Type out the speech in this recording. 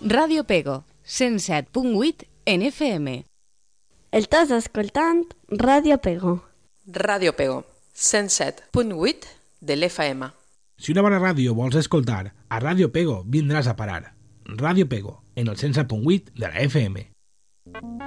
Ràdio Pego, 107.8 en FM. Estàs escoltant Ràdio Pego. Ràdio Pego, 107.8 de l'FM. Si una bona ràdio vols escoltar, a Ràdio Pego vindràs a parar. Ràdio Pego, en el 107.8 de la FM.